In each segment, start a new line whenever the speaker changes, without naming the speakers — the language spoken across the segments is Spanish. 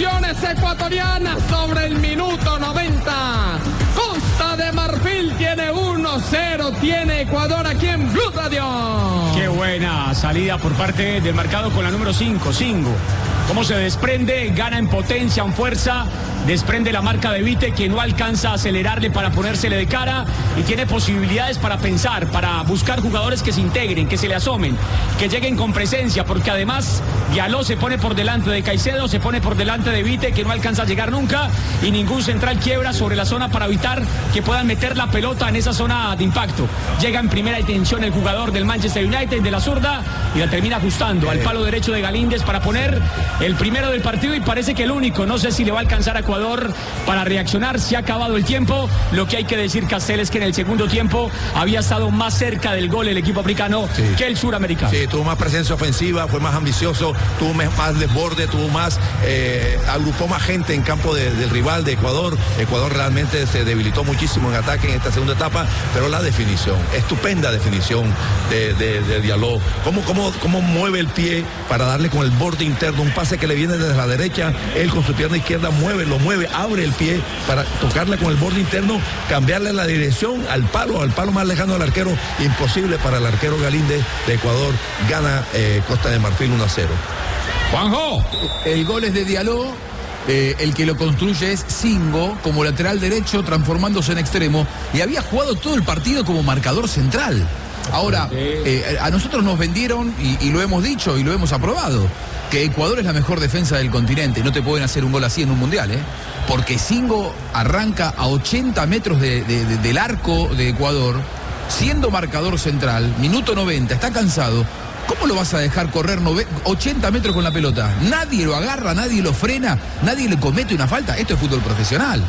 Acciones ecuatorianas sobre el minuto 90. Costa de Marfil tiene 1-0, tiene Ecuador aquí en Blue Radio.
Qué buena salida por parte del marcado con la número 5, Singo. Cómo se desprende, gana en potencia, en fuerza, desprende la marca de Vite, que no alcanza a acelerarle para ponérsele de cara y tiene posibilidades para pensar, para buscar jugadores que se integren, que se le asomen, que lleguen con presencia, porque además Diallo se pone por delante de Caicedo, se pone por delante de Vite, que no alcanza a llegar nunca, y ningún central quiebra sobre la zona para evitar que puedan meter la pelota en esa zona de impacto. Llega en primera intención el jugador del Manchester United, de la zurda, y la termina ajustando al palo derecho de Galíndez para poner el primero del partido, y parece que el único. No sé si le va a alcanzar a Ecuador para reaccionar. Se ha acabado el tiempo. Lo que hay que decir, Castel, es que en el segundo tiempo había estado más cerca del gol el equipo africano que el suramericano.
Sí, tuvo más presencia ofensiva, fue más ambicioso, tuvo más desborde, tuvo más, agrupó más gente en campo del rival de Ecuador. Ecuador realmente se debilitó muchísimo en ataque en esta segunda etapa, pero la definición, estupenda definición de Diallo. ¿Cómo mueve el pie para darle con el borde interno, un pase que le viene desde la derecha, él con su pierna izquierda lo mueve, abre el pie para tocarle con el borde interno, cambiarle la dirección al palo más lejano del arquero. Imposible para el arquero Galíndez de Ecuador. Gana Costa de Marfil 1-0.
Juanjo,
el gol es de Diallo. El que lo construye es Singo como lateral derecho, transformándose en extremo, y había jugado todo el partido como marcador central. Ahora, a nosotros nos vendieron, y lo hemos dicho y lo hemos aprobado, que Ecuador es la mejor defensa del continente. No te pueden hacer un gol así en un mundial, porque Singo arranca a 80 metros del arco de Ecuador, siendo marcador central, minuto 90, está cansado. ¿Cómo lo vas a dejar correr 80 metros con la pelota? Nadie lo agarra, nadie lo frena, nadie le comete una falta. Esto es fútbol profesional.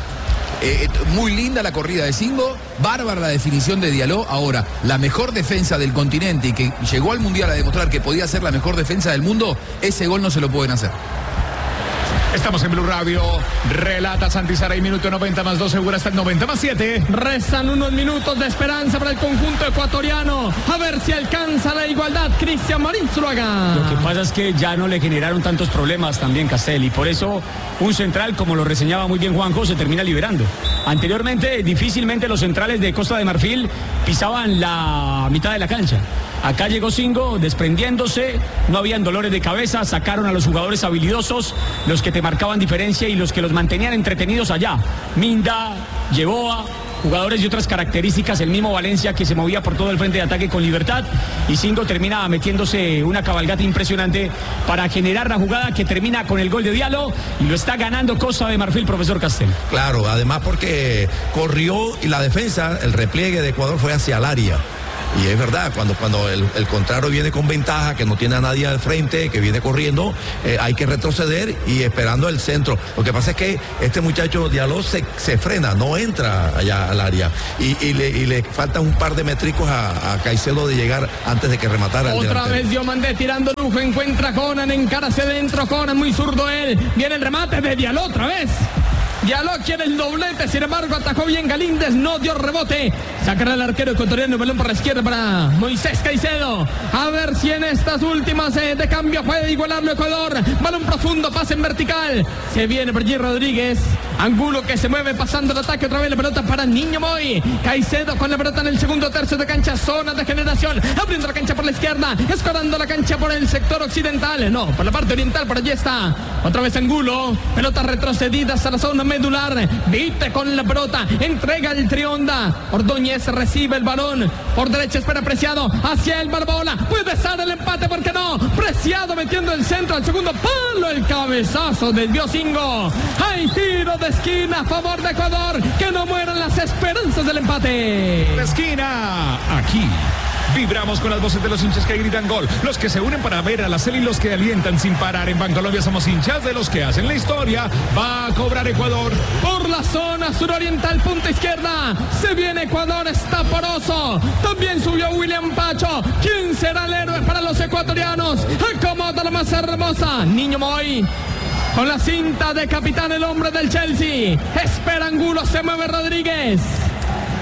Muy linda la corrida de Singo, bárbara la definición de Diallo. Ahora, la mejor defensa del continente, y que llegó al Mundial a demostrar que podía ser la mejor defensa del mundo, ese gol no se lo pueden hacer.
Estamos en Blue Radio. Relata Santi Saray, minuto 90 más 2, segura hasta el 90 más 7.
Restan unos minutos de esperanza para el conjunto ecuatoriano. A ver si alcanza la igualdad Cristian Marín Zuluaga.
Lo que pasa es que ya no le generaron tantos problemas también, Castel, y por eso un central, como lo reseñaba muy bien Juanjo, se termina liberando. Anteriormente, difícilmente los centrales de Costa de Marfil pisaban la mitad de la cancha. Acá llegó Singo desprendiéndose, no habían dolores de cabeza, sacaron a los jugadores habilidosos, los que te marcaban diferencia y los que los mantenían entretenidos allá. Minda, Yeboa, jugadores de otras características, el mismo Valencia, que se movía por todo el frente de ataque con libertad, y Singo termina metiéndose una cabalgata impresionante para generar la jugada que termina con el gol de Diallo, y lo está ganando Costa de Marfil, profesor Castel.
Claro, además porque corrió, y la defensa, el repliegue de Ecuador fue hacia el área. Y es verdad, cuando el contrario viene con ventaja, que no tiene a nadie al frente, que viene corriendo, hay que retroceder y esperando el centro. Lo que pasa es que este muchacho Diallo se frena, no entra allá al área. Y le falta un par de metricos a Caicedo de llegar antes de que rematara.
Otra vez Diomandé tirando lujo, encuentra a Conan, encara hacia adentro, Conan muy zurdo él. Viene el remate de Diallo otra vez. Diallo quiere el doblete, sin embargo atajó bien Galíndez, no dio rebote. Sacará el arquero ecuatoriano, balón por la izquierda para Moisés Caicedo. A ver si en estas últimas de cambio puede igualarlo Ecuador. Balón profundo, pase en vertical. Se viene por allí Rodríguez. Angulo que se mueve pasando el ataque, otra vez la pelota para Niño Moy. Caicedo con la pelota en el segundo tercio de cancha, zona de generación. Abriendo la cancha por la izquierda, escorando la cancha por el sector occidental. No, por la parte oriental, por allí está. Otra vez Angulo, pelota retrocedida hasta la zona medular. Vite con la pelota, entrega el Trionda. Ordóñez recibe el balón, por derecha espera Preciado, hacia el Barbola, puede ser el empate, ¿por qué no? Preciado metiendo el centro al segundo palo, el cabezazo del Singo. Hay tiro de esquina a favor de Ecuador, que no mueran las esperanzas del empate.
La esquina, aquí. Vibramos con las voces de los hinchas que gritan gol, los que se unen para ver a la Cel y los que alientan sin parar. En Bancolombia somos hinchas de los que hacen la historia. Va a cobrar Ecuador.
Por la zona suroriental, punta izquierda. Se viene Ecuador, está poroso. También subió William Pacho. ¿Quién será el héroe para los ecuatorianos? Acomoda la más hermosa. Niño Moy. Con la cinta de capitán, el hombre del Chelsea. Espera Angulo, se mueve Rodríguez.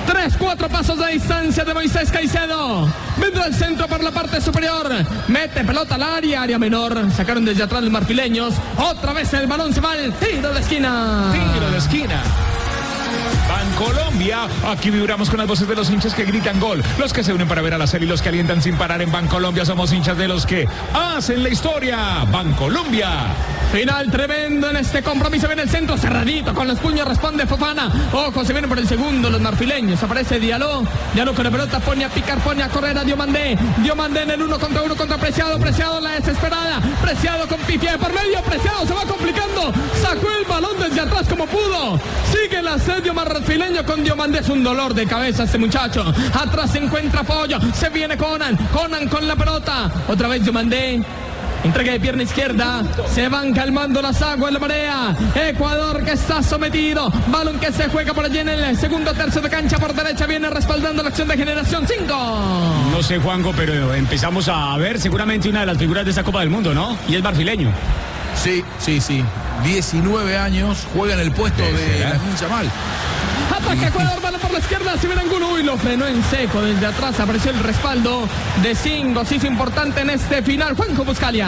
3-4 pasos de distancia de Moisés Caicedo. Vendrá el centro por la parte superior. Mete pelota al área menor. Sacaron desde atrás los marfileños. Otra vez el balón se va al tiro de esquina.
Tiro de esquina. Bancolombia, aquí vibramos con las voces de los hinchas que gritan gol, los que se unen para ver a la serie y los que alientan sin parar. En Bancolombia somos hinchas de los que hacen la historia. Bancolombia.
Final tremendo en este compromiso. Viene el centro cerradito, con los puños responde Fofana. Ojo, se vienen por el segundo los marfileños. Aparece Diallo. Diallo con la pelota, pone a picar, pone a correr a Diomandé. Diomandé en el 1 contra 1 contra Preciado. Preciado la desesperada. Preciado con Pifié por medio. Preciado se va complicando. Sacó el balón desde atrás como pudo. Sigue el asedio marfileño con Diomandé. Es un dolor de cabeza este muchacho. Atrás se encuentra Pollo. Se viene Conan. Conan con la pelota. Otra vez Diomandé. Entrega de pierna izquierda, se van calmando las aguas, la marea. Ecuador que está sometido, balón que se juega por allí en el segundo tercio de cancha por derecha, viene respaldando la acción de Generación 5.
No sé, Juanjo, pero empezamos a ver seguramente una de las figuras de esta Copa del Mundo, ¿no? Y es marfileño.
Sí. 19 años, juega en el puesto de Lamine Yamal.
Ataque Ecuador, balón por la izquierda, se viene Angulo y lo frenó en seco desde atrás. Apareció el respaldo de Singo, se hizo importante en este final. Juanjo Buscalia.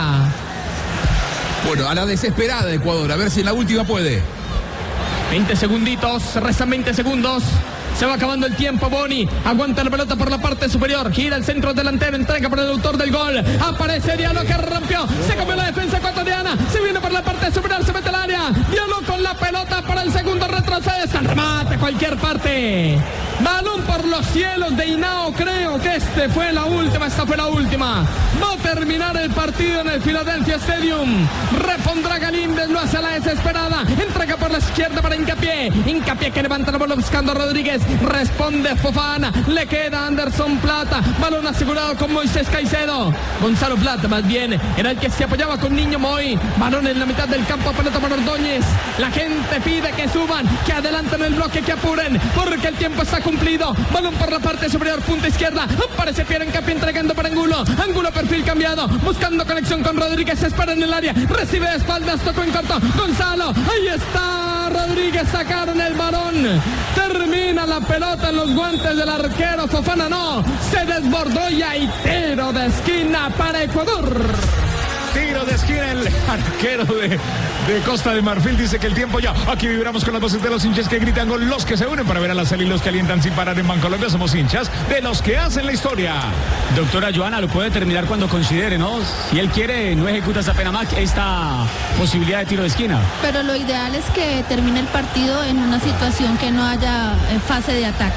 Bueno, a la desesperada de Ecuador, a ver si en la última puede.
20 segunditos, restan 20 segundos. Se va acabando el tiempo, Boni. Aguanta la pelota por la parte superior. Gira el centro delantero. Entrega por el autor del gol. Aparece Diallo que rompió. Se cambió la defensa ecuatoriana. Se viene por la parte superior. Se mete al área. Diallo con la pelota para el segundo. Retrocede. Se remate cualquier parte. Balón por los cielos de Hinao. Creo que esta fue la última. Va a terminar el partido en el Philadelphia Stadium. Repondrá Galíndez. Lo hace a la desesperada. Entrega por la izquierda para Hincapié. Hincapié que levanta la bola buscando a Rodríguez. Responde Fofana, le queda Anderson Plata, balón asegurado con Moisés Caicedo. Gonzalo Plata más bien era el que se apoyaba con Niño Moy. Balón en la mitad del campo, pelota para Ordóñez. La gente pide que suban, que adelanten el bloque, que apuren, porque el tiempo está cumplido. Balón por la parte superior, punta izquierda. Aparece Pierre Hincapié entregando para Angulo. Angulo perfil cambiado, buscando conexión con Rodríguez. Se espera en el área, recibe de espaldas, tocó en corto. Gonzalo, ahí está Rodríguez, sacaron el balón. Termina la pelota en los guantes del arquero. Fofana no, se desbordó y hay tiro de esquina para Ecuador.
Tiro de esquina, el arquero de Costa de Marfil dice que el tiempo ya. Aquí vibramos con las voces de los hinchas que gritan gol, los que se unen para ver a la serie y los que alientan sin parar. En Bancolombia somos hinchas de los que hacen la historia.
Doctora Joana, lo puede terminar cuando considere, ¿no? Si él quiere, no ejecuta esta posibilidad de tiro de esquina.
Pero lo ideal es que termine el partido en una situación que no haya fase de ataque.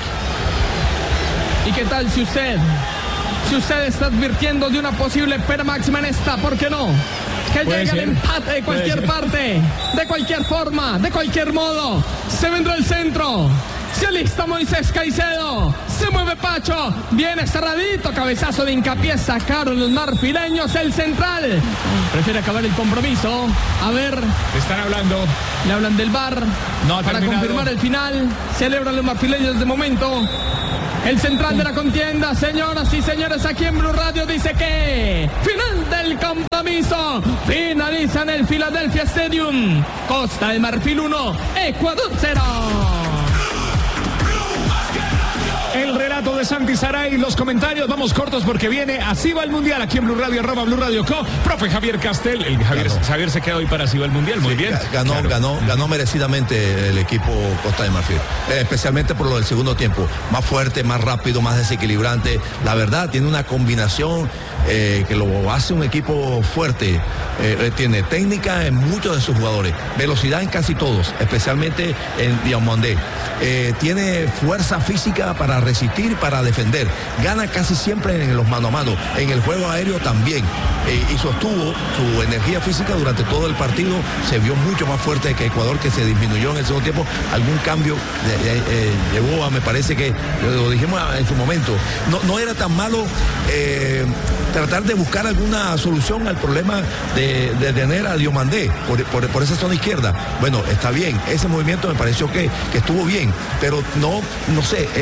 ¿Y qué tal si usted está advirtiendo de una posible pena máxima en esta? ¿Por qué no? Que llegue el empate de cualquier parte, de cualquier forma, de cualquier modo. Se vendrá el centro. Se alista Moisés Caicedo. Se mueve Pacho. Viene cerradito. Cabezazo de Hincapié. Sacaron los marfileños el central. Prefiere acabar el compromiso. A ver.
Están hablando.
Le hablan del VAR.
No ha
para
terminado.
confirmar el final. Celebran los marfileños de momento. El central de la contienda, señoras y señores, aquí en Blue Radio dice que final del compromiso. Finaliza en el Philadelphia Stadium. Costa de Marfil 1, Ecuador 0.
El relato de Santi Saray, los comentarios, vamos cortos porque viene Así va el Mundial aquí en Blue Radio, @Blue Radio Co. Profe Javier Castel, Javier se queda hoy para Así va el Mundial, muy bien.
Ganó merecidamente el equipo Costa de Marfil, especialmente por lo del segundo tiempo, más fuerte, más rápido, más desequilibrante. La verdad, tiene una combinación que lo hace un equipo fuerte. Tiene técnica en muchos de sus jugadores, velocidad en casi todos, especialmente en Diomandé. Tiene fuerza física para resistir, para defender. Gana casi siempre en los mano a mano. En el juego aéreo también. Y sostuvo su energía física durante todo el partido. Se vio mucho más fuerte que Ecuador, que se disminuyó en el segundo tiempo. Algún cambio llevó a, me parece que, lo dijimos en su momento, no era tan malo tratar de buscar alguna solución al problema de tener a Diomandé por esa zona izquierda. Bueno, está bien, ese movimiento me pareció que estuvo bien, pero no sé, eligió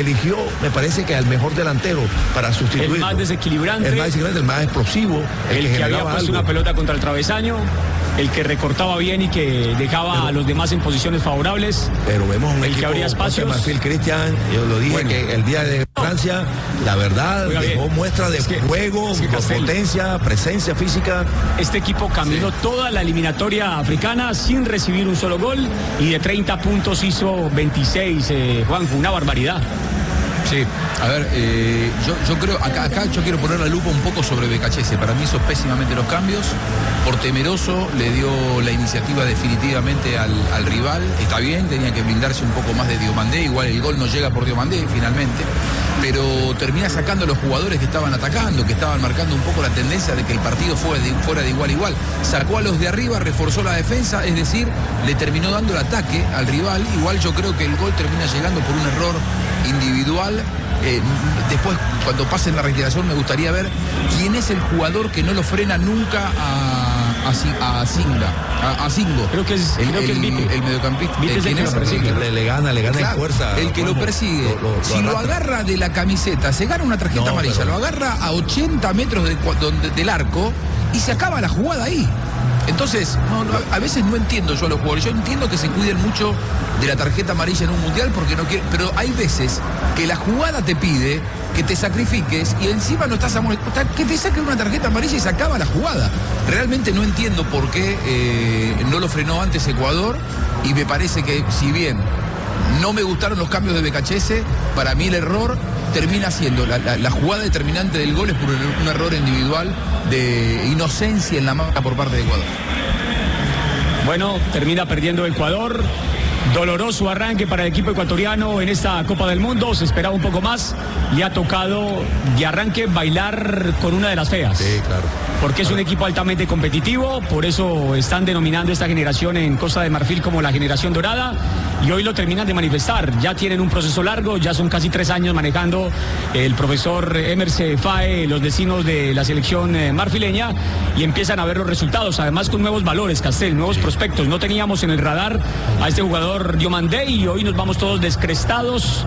me parece que al mejor delantero para sustituir.
El más desequilibrante.
El más explosivo.
El que había puesto una pelota contra el travesaño. El que recortaba bien y que dejaba a los demás en posiciones favorables.
Pero vemos un equipo
que abría espacios.
Marfil, Cristian, yo lo dije que el día de Francia, la verdad, dejó muestra de juego, potencia, presencia física.
Este equipo caminó toda la eliminatoria africana sin recibir un solo gol y de 30 puntos hizo 26, Juanjo, una barbaridad.
Sí, a ver, yo creo, acá yo quiero poner la lupa un poco sobre Becachese. Para mí hizo pésimamente los cambios, por temeroso le dio la iniciativa definitivamente al rival. Está bien, tenía que blindarse un poco más de Diomandé, igual el gol no llega por Diomandé finalmente, pero termina sacando a los jugadores que estaban atacando, que estaban marcando un poco la tendencia de que el partido fuera de igual a igual. Sacó a los de arriba, reforzó la defensa, es decir, le terminó dando el ataque al rival. Igual yo creo que el gol termina llegando por un error individual. Después, cuando pase en la retiración, me gustaría ver quién es el jugador que no lo frena nunca a Singo.
Creo que es el
mediocampista.
Le gana en fuerza.
El que lo persigue. Si lo agarra de la camiseta, se gana una tarjeta amarilla, lo agarra a 80 metros del arco y se acaba la jugada ahí. Entonces, a veces no entiendo yo a los jugadores. Yo entiendo que se cuiden mucho de la tarjeta amarilla en un mundial porque no quieren, pero hay veces que la jugada te pide que te sacrifiques y encima no estás que te saquen una tarjeta amarilla y se acaba la jugada. Realmente no entiendo por qué no lo frenó antes Ecuador, y me parece que, si bien no me gustaron los cambios de Becachese, para mí el error termina siendo la jugada determinante del gol es por un error individual de inocencia en la marca por parte de Ecuador.
Bueno, termina perdiendo Ecuador. Doloroso arranque para el equipo ecuatoriano en esta Copa del Mundo. Se esperaba un poco más. Le ha tocado de arranque bailar con una de las feas.
Sí, claro.
Porque es un equipo altamente competitivo. Por eso están denominando esta generación en Costa de Marfil como la generación dorada. Y hoy lo terminan de manifestar. Ya tienen un proceso largo. Ya son casi 3 años manejando el profesor Emerse Fae, los vecinos de la selección marfileña. Y empiezan a ver los resultados. Además con nuevos valores, Castel, nuevos prospectos. No teníamos en el radar a este jugador Diomandé y hoy nos vamos todos descrestados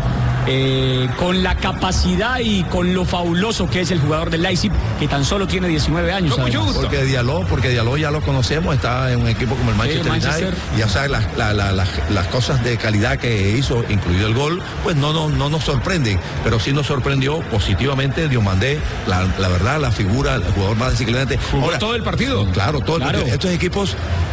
con la capacidad y con lo fabuloso que es el jugador del Leipzig, que tan solo tiene 19 años.
Porque Diallo ya lo conocemos, está en un equipo como el Manchester United, y ya sabes las cosas de calidad que hizo, incluido el gol, pues no nos sorprenden, pero sí nos sorprendió positivamente Diomandé, la verdad, la figura, el jugador más desequilibrante.
Ahora, todo el partido.
Claro, todo el partido. Estos equipos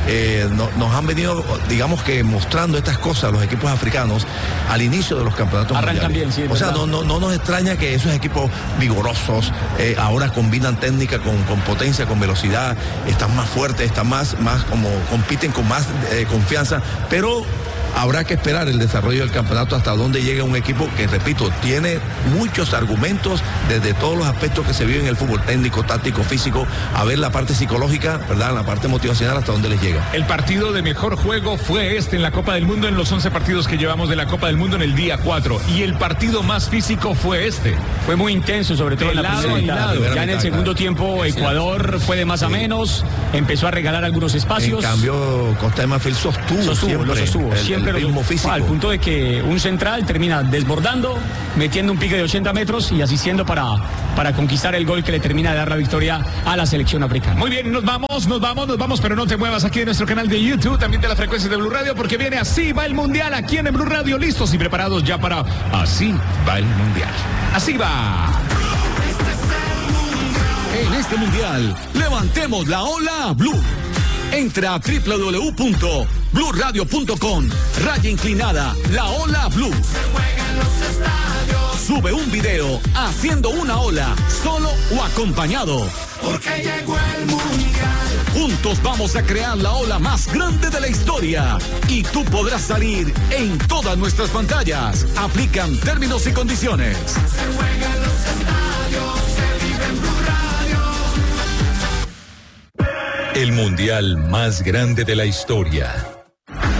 nos han venido, digamos que mostrando estas cosas, los equipos africanos, al inicio de los campeonatos mundiales.
Bien, sí,
o sea, no nos extraña que esos equipos vigorosos ahora combinan técnica con potencia, con velocidad, están más fuertes, están más como compiten con más confianza, pero habrá que esperar el desarrollo del campeonato hasta donde llega un equipo que, repito, tiene muchos argumentos desde todos los aspectos que se viven en el fútbol, técnico, táctico, físico, a ver la parte psicológica, ¿verdad? La parte motivacional hasta donde les llega.
El partido de mejor juego fue en la Copa del Mundo, en los 11 partidos que llevamos de la Copa del Mundo en el día 4. Y el partido más físico fue
Fue muy intenso, sobre todo en la primera mitad. Ya en el segundo tiempo Ecuador fue de más a menos, empezó a regalar algunos espacios.
En cambio, Costa de Marfil sostuvo siempre
el ritmo físico. Al punto de que un central termina desbordando, metiendo un pique de 80 metros y asistiendo para conquistar el gol que le termina de dar la victoria a la selección africana.
Muy bien, nos vamos, pero no te muevas aquí en nuestro canal de YouTube, también de la frecuencia de Blue Radio, porque viene Así va el Mundial aquí en Blue Radio, listos y preparados ya para Así va el Mundial. Así va.
En este Mundial, levantemos la ola Blue. Entra a www.bluradio.com, raya inclinada, la ola Blue. Sube un video haciendo una ola, solo o acompañado. Porque llegó el Mundial. Juntos vamos a crear la ola más grande de la historia. Y tú podrás salir en todas nuestras pantallas. Aplican términos y condiciones. Se juega en los estadios, se vive en Blue Radio. El Mundial más grande de la historia